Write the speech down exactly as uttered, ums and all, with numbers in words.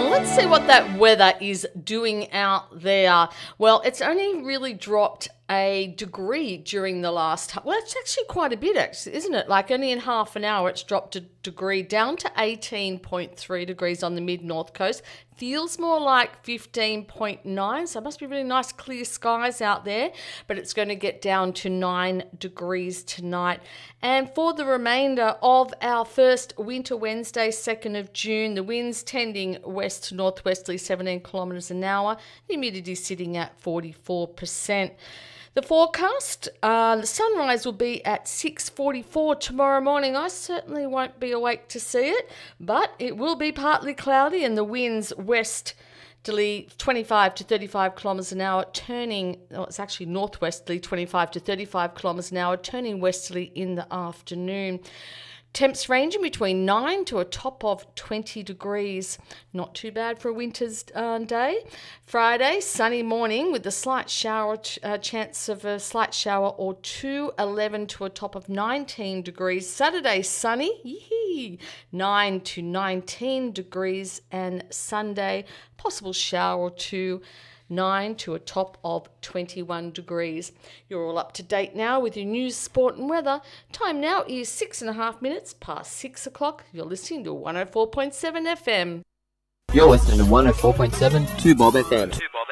And let's see what that weather is doing out there. Well, it's only really dropped a degree during the last, well, it's actually quite a bit, actually, isn't it? Like only in half an hour, it's dropped a degree down to eighteen point three degrees on the mid-north coast. Feels more like fifteen point nine, so it must be really nice clear skies out there, but it's going to get down to nine degrees tonight. And for the remainder of our first winter Wednesday, second of June, the winds tending west to northwesterly, seventeen kilometres an hour, the humidity sitting at forty-four percent. The forecast, uh, the sunrise will be at six forty-four tomorrow morning. I certainly won't be awake to see it, but it will be partly cloudy and the winds westerly twenty-five to thirty-five kilometres an hour, turning, oh, it's actually northwesterly twenty-five to thirty-five kilometres an hour, turning westerly in the afternoon. Temps ranging between nine to a top of twenty degrees. Not too bad for a winter's uh, day. Friday, sunny morning with a slight shower, uh, chance of a slight shower or two, eleven to a top of nineteen degrees. Saturday, sunny, yee nine to nineteen degrees. And Sunday, possible shower or two, nine to a top of twenty-one degrees. You're all up to date now with your news, sport and weather. Time now is six and a half minutes past six o'clock. You're listening to one oh four point seven F M. You're listening to one oh four point seven two Bob F M. two Bob